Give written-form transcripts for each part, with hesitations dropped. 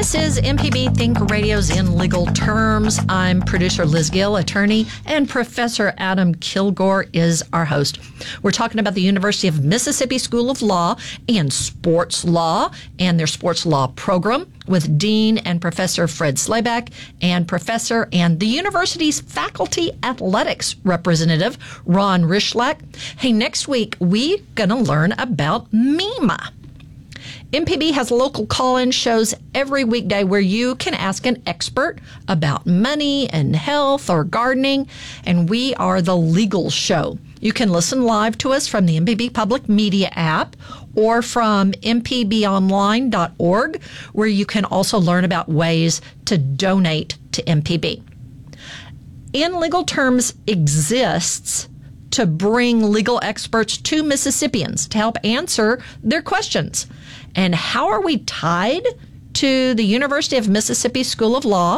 This is MPB Think Radio's In Legal Terms. I'm producer Liz Gill, attorney, and Professor Adam Kilgore is our host. We're talking about the University of Mississippi School of Law and sports law and their sports law program with Dean and Professor Fred Slayback and Professor and the university's faculty athletics representative, Ron Rychlak. Hey, next week, we're going to learn about MEMA. MPB has local call-in shows every weekday where you can ask an expert about money and health or gardening, and we are the legal show. You can listen live to us from the MPB Public Media app or from mpbonline.org, where you can also learn about ways to donate to MPB. In Legal Terms exists to bring legal experts to Mississippians to help answer their questions. And how are we tied to the University of Mississippi School of Law?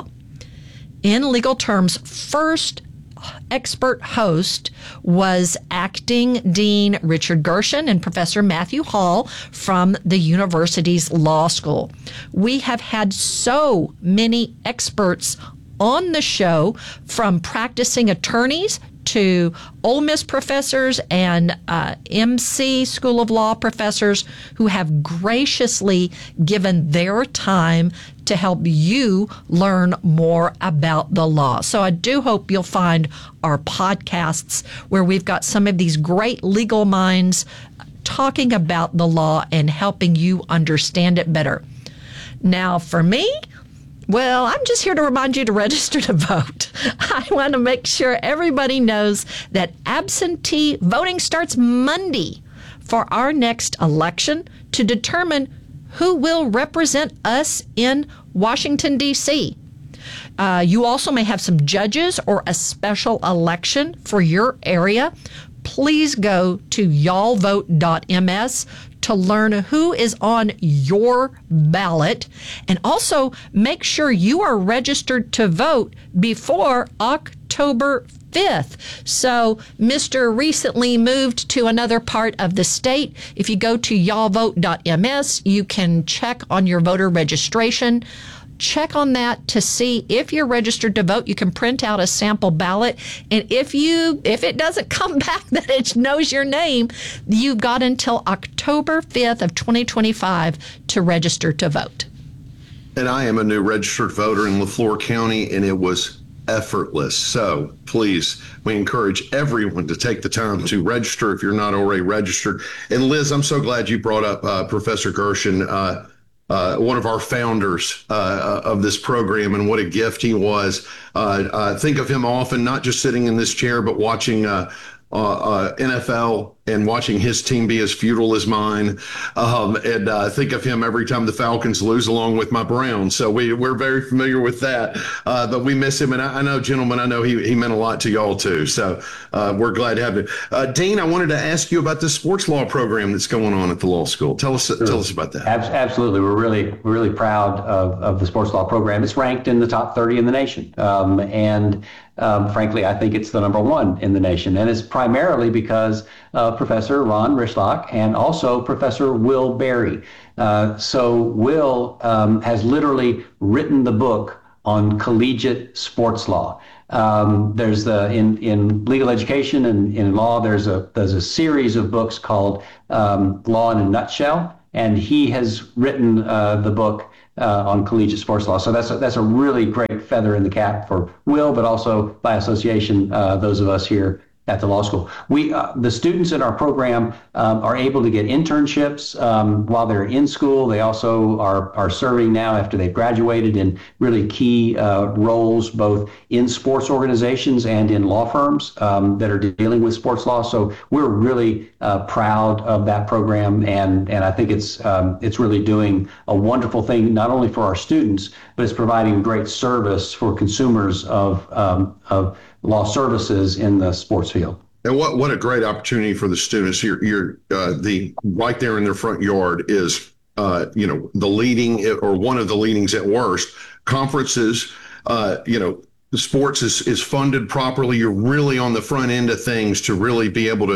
In Legal Terms, first expert host was Acting Dean Richard Gershon and Professor Matthew Hall from the university's law school. We have had so many experts on the show, from practicing attorneys to Ole Miss professors and MC School of Law professors who have graciously given their time to help you learn more about the law. So I do hope you'll find our podcasts where we've got some of these great legal minds talking about the law and helping you understand it better. Now, for me, well, I'm just here to remind you to register to vote. I want to make sure everybody knows that absentee voting starts Monday for our next election to determine who will represent us in Washington, D.C. You also may have some judges or a special election for your area. Please go to y'allvote.ms to learn who is on your ballot, and also make sure you are registered to vote before October 5th. So, Mr. recently moved to another part of the state. If you go to y'allvote.ms, you can check on your voter registration. Check on that to see if you're registered to vote. You can print out a sample ballot, and if it doesn't come back that it knows your name, you've got until October 5th of 2025 to register to vote. And I am a new registered voter in Lafleur County, and it was effortless. So please, we encourage everyone to take the time to register if you're not already registered. And Liz, I'm so glad you brought up Professor Gershon, one of our founders of this program, and what a gift he was. Think of him often, not just sitting in this chair, but watching NFL and watching his team be as futile as mine. And think of him every time the Falcons lose, along with my Browns. So we're very familiar with that. But we miss him. And I know, gentlemen, I know he meant a lot to y'all too. So we're glad to have him. Dean, I wanted to ask you about the sports law program that's going on at the law school. Tell us about that. Absolutely. We're really proud of the sports law program. It's ranked in the top 30 in the nation. Frankly, I think it's the number one in the nation. And it's primarily because Professor Ron Rychlak and also Professor Will Berry. So Will has literally written the book on collegiate sports law. There's in legal education and in law, there's a series of books called Law in a Nutshell, and he has written the book on collegiate sports law. So that's a really great feather in the cap for Will, but also by association, those of us here at the law school. The students in our program are able to get internships while they're in school. They also are serving now after they've graduated in really key roles, both in sports organizations and in law firms that are dealing with sports law. So we're really proud of that program, and I think it's really doing a wonderful thing, not only for our students, but it's providing great service for consumers of law services in the sports field. And what a great opportunity for the students. You're right there in their front yard is the leading, or one of the leadings at worst, conferences. The sports is funded properly. You're really on the front end of things to really be able to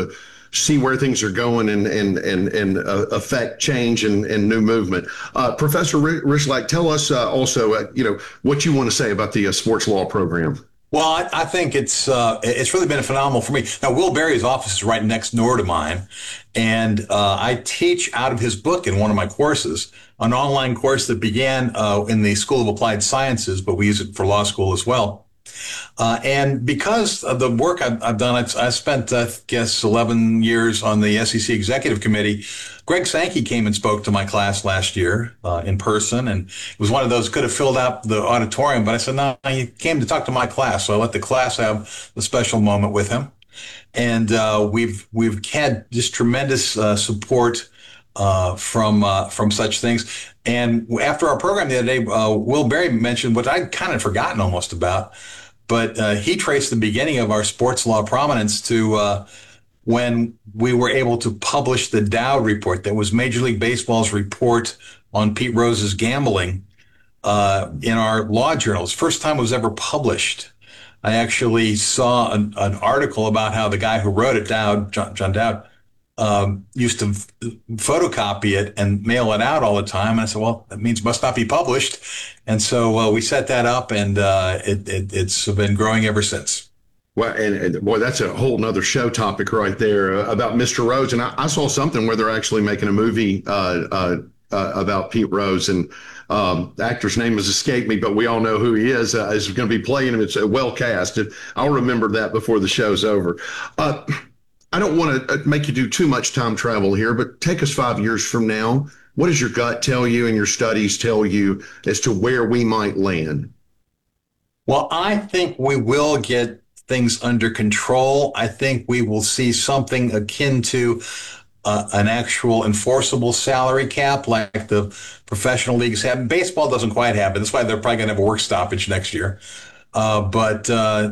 see where things are going and affect change and new movement. Professor Rychlak, tell us also, what you want to say about the sports law program. Well, I think it's really been phenomenal for me. Now, Will Berry's office is right next door to mine, and I teach out of his book in one of my courses, an online course that began in the School of Applied Sciences, but we use it for law school as well. And because of the work I've done, I spent, I guess, 11 years on the SEC Executive Committee. Greg Sankey came and spoke to my class last year in person, and it was one of those, could have filled out the auditorium, but I said, no, he came to talk to my class, so I let the class have the special moment with him. And we've had just tremendous support from such things. And after our program the other day, Will Berry mentioned what I'd kind of forgotten almost about, but he traced the beginning of our sports law prominence to when we were able to publish the Dowd report. That was Major League Baseball's report on Pete Rose's gambling in our law journals. First time it was ever published. I actually saw an article about how the guy who wrote it, Dowd, John Dowd, used to photocopy it and mail it out all the time. And I said, well, that means must not be published. And so we set that up, and it's been growing ever since. Well, and boy, that's a whole nother show topic right there about Mr. Rose. And I saw something where they're actually making a movie about Pete Rose, and the actor's name has escaped me, but we all know who he is going to be playing him. It's well cast. I'll remember that before the show's over. I don't want to make you do too much time travel here, but take us 5 years from now. What does your gut tell you and your studies tell you as to where we might land? Well, I think we will get things under control. I think we will see something akin to an actual enforceable salary cap like the professional leagues have. Baseball doesn't quite have it. That's why they're probably going to have a work stoppage next year. But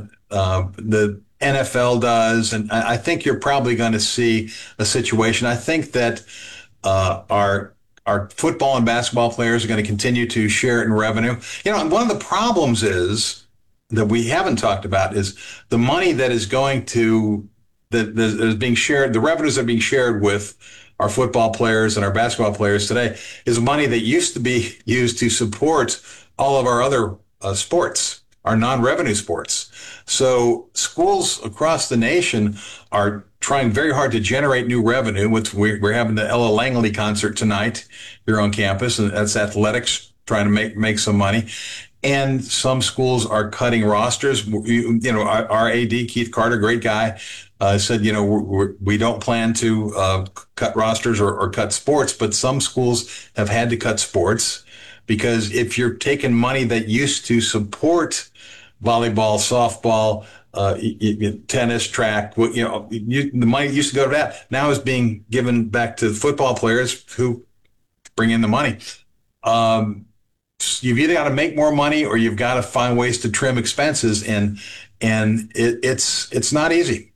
the NFL does, and I think you're probably going to see a situation. I think that our football and basketball players are going to continue to share it in revenue. One of the problems is that we haven't talked about is the money that is going to that is being shared. The revenues that are being shared with our football players and our basketball players today is money that used to be used to support all of our other sports, our non-revenue sports. So schools across the nation are trying very hard to generate new revenue. We're having the Ella Langley concert tonight here on campus, and that's athletics trying to make some money. And some schools are cutting rosters. Our AD, Keith Carter, great guy, said, we don't plan to cut rosters or cut sports, but some schools have had to cut sports because if you're taking money that used to support volleyball, softball, tennis, track, the money used to go to that now is being given back to football players who bring in the money. You've either got to make more money or you've got to find ways to trim expenses, and it's not easy.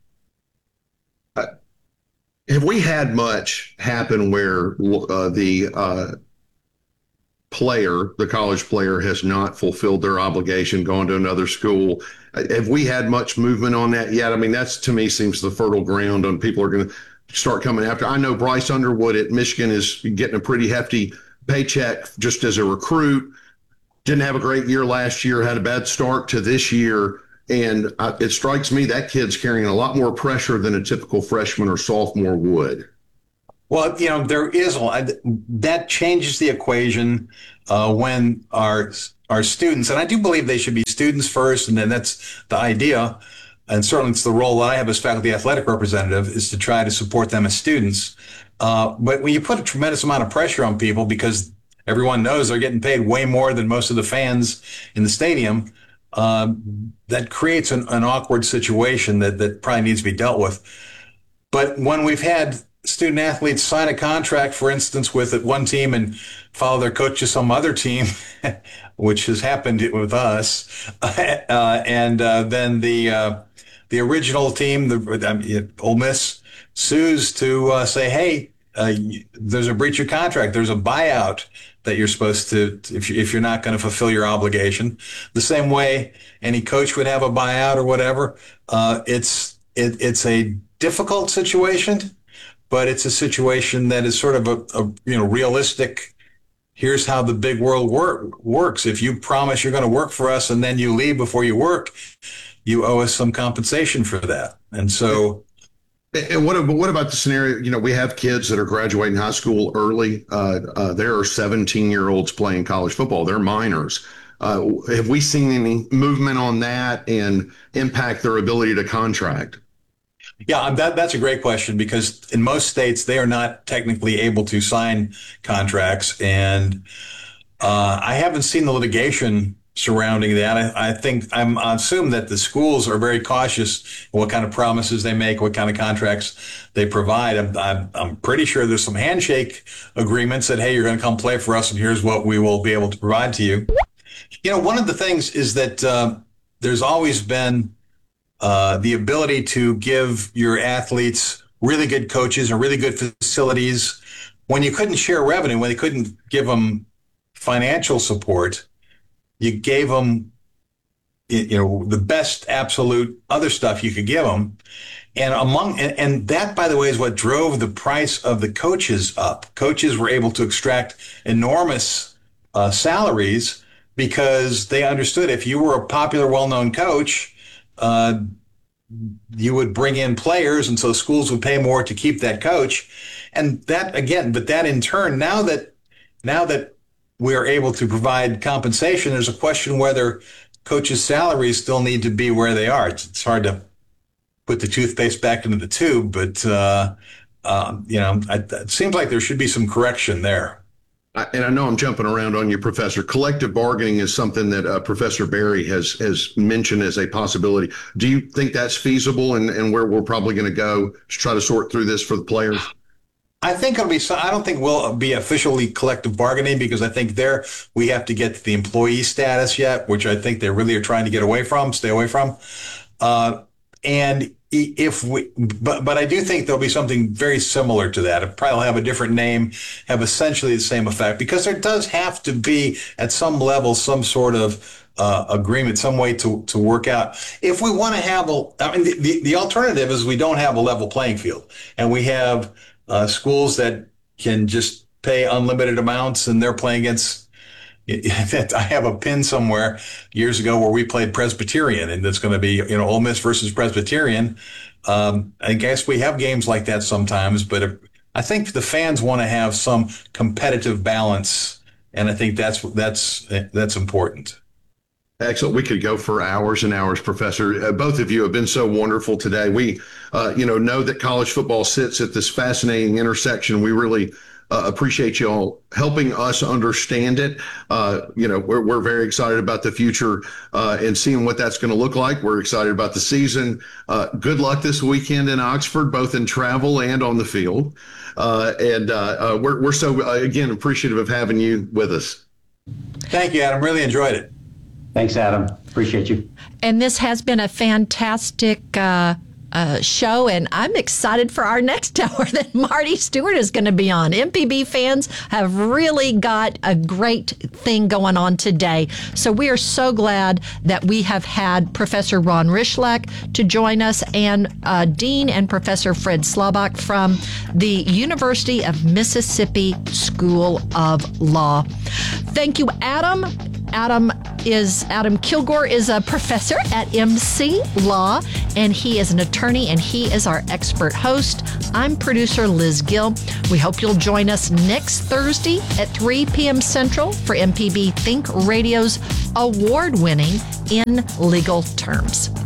Have we had much happen where the college player has not fulfilled their obligation, gone to another school? Have we had much movement on that yet? I mean, that's, to me, seems the fertile ground on people are going to start coming after. I know Bryce Underwood at Michigan is getting a pretty hefty paycheck just as a recruit. Didn't have a great year last year, had a bad start to this year. And it strikes me that kid's carrying a lot more pressure than a typical freshman or sophomore would. Well, there is that changes the equation when our students, and I do believe they should be students first, and then that's the idea. And certainly it's the role that I have as faculty athletic representative is to try to support them as students. But when you put a tremendous amount of pressure on people because everyone knows they're getting paid way more than most of the fans in the stadium, that creates an awkward situation that probably needs to be dealt with. But when we've had student athletes sign a contract, for instance, with one team and follow their coach to some other team, which has happened with us, and then the original team, Ole Miss, sues to say, hey, there's a breach of contract. There's a buyout that you're supposed to, if you're not going to fulfill your obligation. The same way any coach would have a buyout or whatever. It's a difficult situation, but it's a situation that is sort of a realistic. Here's how the big world works. If you promise you're going to work for us and then you leave before you work, you owe us some compensation for that. And so. And what about the scenario? We have kids that are graduating high school early. There are 17-year-olds playing college football. They're minors. Have we seen any movement on that and impact their ability to contract? Yeah, that's a great question, because in most states, they are not technically able to sign contracts. And I haven't seen the litigation surrounding that. I assume that the schools are very cautious what kind of promises they make, what kind of contracts they provide. I'm pretty sure there's some handshake agreements that, hey, you're going to come play for us and here's what we will be able to provide to you. One of the things is that there's always been the ability to give your athletes really good coaches and really good facilities. When you couldn't share revenue, when they couldn't give them financial support, you gave them, the best absolute other stuff you could give them. And that, by the way, is what drove the price of the coaches up. Coaches were able to extract enormous salaries because they understood if you were a popular, well-known coach, you would bring in players, and so schools would pay more to keep that coach. And that, again, but that in turn, now that we are able to provide compensation, there's a question whether coaches' salaries still need to be where they are. It's hard to put the toothpaste back into the tube, but it seems like there should be some correction there. And I know I'm jumping around on you, Professor. Collective bargaining is something that Professor Berry has mentioned as a possibility. Do you think that's feasible and where we're probably going to go to try to sort through this for the players? I think it'll be. I don't think we'll be officially collective bargaining, because I think there we have to get to the employee status yet, which I think they really are trying to stay away from. And but I do think there'll be something very similar to that. It probably will have a different name, have essentially the same effect, because there does have to be at some level some sort of agreement, some way to work out. If we want to have the alternative is we don't have a level playing field, and we have schools that can just pay unlimited amounts, and they're playing against. I have a pin somewhere years ago where we played Presbyterian, and it's going to be Ole Miss versus Presbyterian. I guess we have games like that sometimes, but I think the fans want to have some competitive balance, and I think that's important. Excellent. We could go for hours and hours, Professor. Both of you have been so wonderful today. We, know that college football sits at this fascinating intersection. We really appreciate you all helping us understand it. We're very excited about the future and seeing what that's going to look like. We're excited about the season. Good luck this weekend in Oxford, both in travel and on the field. We're so, again, appreciative of having you with us. Thank you, Adam. Really enjoyed it. Thanks, Adam. Appreciate you. And this has been a fantastic show, and I'm excited for our next hour that Marty Stewart is going to be on. MPB fans have really got a great thing going on today. So we are so glad that we have had Professor Ron Rychlak to join us, and Dean and Professor Fred Slabach from the University of Mississippi School of Law. Thank you, Adam. Adam Kilgore is a professor at MC Law, and he is an attorney, and he is our expert host. I'm producer Liz Gill. We hope you'll join us next Thursday at 3 p.m. Central for MPB Think Radio's award-winning In Legal Terms.